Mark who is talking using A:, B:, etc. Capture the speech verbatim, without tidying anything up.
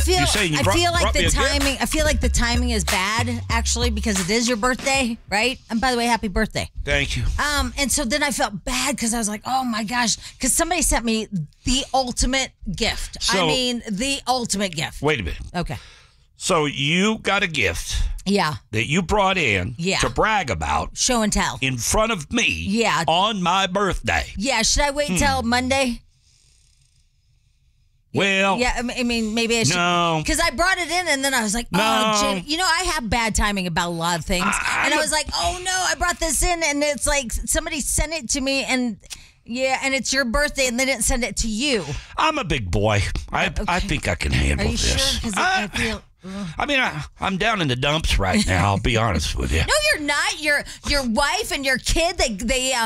A: feel,
B: You're saying you
A: I
B: brought,
A: feel like
B: brought me
A: the
B: a gift?
A: timing. I feel like the timing is bad, actually, because it is your birthday, right? And by the way, happy birthday.
B: Thank you.
A: Um, and so then I felt bad because I was like, oh my gosh, because somebody sent me the ultimate gift.
B: So-
A: I mean, the ultimate gift.
B: Wait a minute.
A: Okay.
B: So you got a gift
A: Yeah.
B: that you brought in
A: Yeah.
B: to brag about
A: Show and tell.
B: in front of me
A: Yeah.
B: on my birthday.
A: Yeah. Should I wait
B: Hmm.
A: till Monday?
B: Well,
A: Yeah. I mean- I mean, maybe I should.
B: no.
A: Because I brought it in and then I was like, oh,
B: No.
A: Jamie. You know, I have bad timing about a lot of things.
B: I-
A: and I
B: I'm
A: was like, oh no, I brought this in and it's like somebody sent it to me and yeah, and it's your birthday and they didn't send it to you.
B: I'm a big boy. I
A: Okay.
B: I think I can handle
A: Are you
B: this.
A: sure? Because
B: I,
A: I feel.
B: I mean, I, I'm down in the dumps right now. I'll be honest with you.
A: No, you're not. Your your wife and your kid, they they uh,